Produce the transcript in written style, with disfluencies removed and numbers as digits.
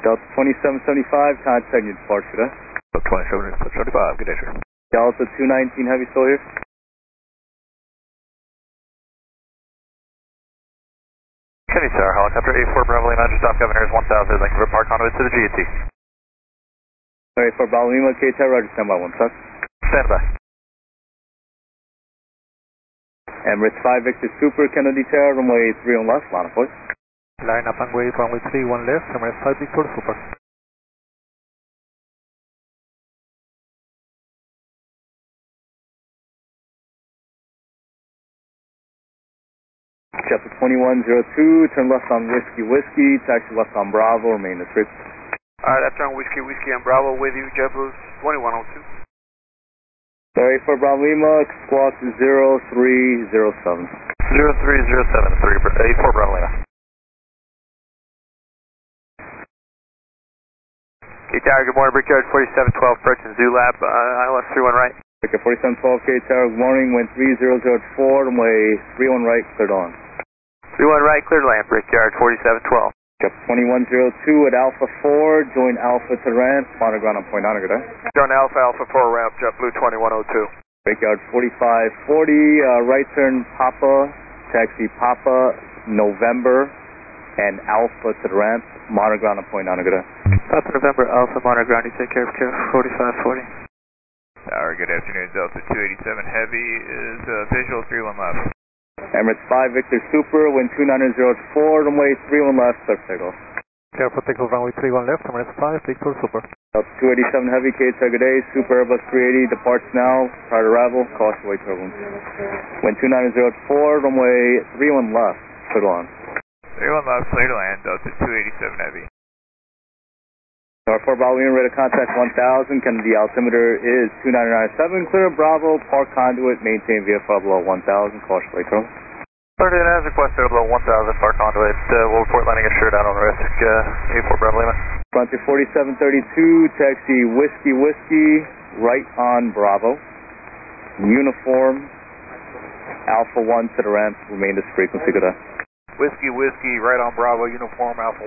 Delta 2775, contact your departure today. Delta 2775, good day, sir. Delta 219 Heavy still here? Kenny, sir, helicopter 84 Bravo Lima, just off Governor's 1000, looking for park conduit to the GET. Alright, for Bravo Lima, KTR, roger, stand by 1 sec. Stand by. Emirates 5 Victor Super, Kennedy Tower, runway 31 left, line of voice. Line up and wait, runway 31 left, Emirates 5 Victor Super. Chapter 2102, turn left on Whiskey, taxi left on Bravo, remain the street. Alright, that's on Whiskey and Bravo with you, JetBlue 2102. Sorry, for Bravo Lima, squawk 0307. 0307, 84 Bravo Lima. Okay, Tower, good morning, Brickyard 4712, approaching Zulab, ILS 31 right. Okay, 4712 K Tower, good morning, wind 3004, runway 31 right, cleared on. 31 right, clear to land, Brickyard 4712. Chapter 2102 at Alpha 4, join Alpha to ramp, monitor ground on point 9, good day. John Alpha 4 ramp, JetBlue 2102. Brickyard 4540, right turn Papa, taxi Papa, November, and Alpha to the ramp, monitor ground on point 9, good day. Papa November, Alpha, monitor ground, you take care of 4540. Tower, good afternoon, Delta 287 Heavy is visual 31 left. Emirates 5 Victor Super, wind 29004, runway 31 left, clear for takeoff. Clear for takeoff, runway 31 left, Emirates 5 Victor Super. Delta 287 Heavy, KTR, good day, Super Airbus 380, departs now, prior to arrival, caution way turbulence. Wind 29004, runway 31 left, clear to land. 31 left, clear to land, Delta 287 Heavy. Tower 4 Bravo, Lima, radar contact 1000, Kennedy altimeter is 2997, clear Bravo, park conduit, maintain VFR below 1000, caution way turbulence. Started as requested below 1000, park conduit, we'll report landing assured out on risk, 84 Bravo Lima. Frontier 4732, taxi Whiskey, right on Bravo, uniform, Alpha 1 to the ramp, remain this frequency, good day. Whiskey, right on Bravo, uniform Alpha